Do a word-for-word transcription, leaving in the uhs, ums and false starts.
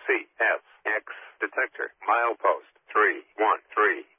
C S X detector milepost three one three.